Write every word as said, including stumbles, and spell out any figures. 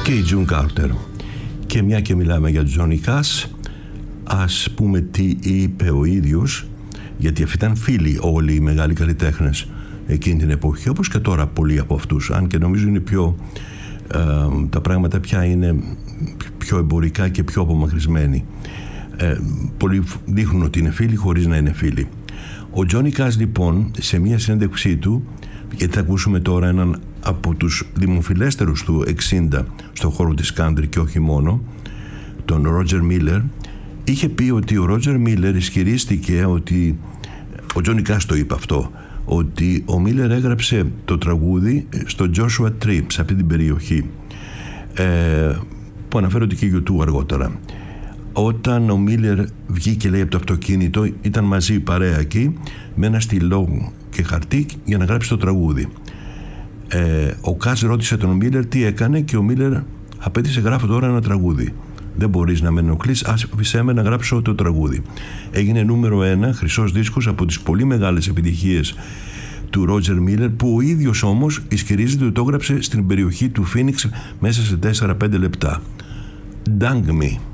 και η June Carter. Και μια και μιλάμε για Johnny Cash, ας πούμε τι είπε ο ίδιος, γιατί αυτοί ήταν φίλοι όλοι οι μεγάλοι καλλιτέχνες εκείνη την εποχή, όπως και τώρα πολλοί από αυτούς, αν και νομίζω είναι πιο ε, τα πράγματα πια είναι πιο εμπορικά και πιο απομακρυσμένοι. Ε, πολλοί δείχνουν ότι είναι φίλοι χωρίς να είναι φίλοι. Ο Johnny Cash λοιπόν, σε μια συνέντευξή του, γιατί θα ακούσουμε τώρα έναν από τους δημοφιλέστερους του εξήντα στον χώρο της country και όχι μόνο, τον Roger Miller, είχε πει ότι ο Roger Miller ισχυρίστηκε ότι, ο Johnny Cash το είπε αυτό, ότι ο Miller έγραψε το τραγούδι στο Joshua Tree, σε αυτή την περιοχή, ε, που αναφέρονται και YouTube αργότερα. Όταν ο Miller βγήκε, λέει, από το αυτοκίνητο, ήταν μαζί η παρέα εκεί με ένα στυλό και χαρτί για να γράψει το τραγούδι. Ε, ο Cash ρώτησε τον Miller τι έκανε και ο Miller απέτησε, γράφω τώρα ένα τραγούδι. Δεν μπορείς να με ενοχλείς, άφησέ με να γράψω το τραγούδι. Έγινε νούμερο ένα, χρυσός δίσκος, από τις πολύ μεγάλες επιτυχίες του Roger Miller, που ο ίδιος όμως ισχυρίζεται ότι το έγραψε στην περιοχή του Phoenix μέσα σε τέσσερα πέντε λεπτά. Dang me.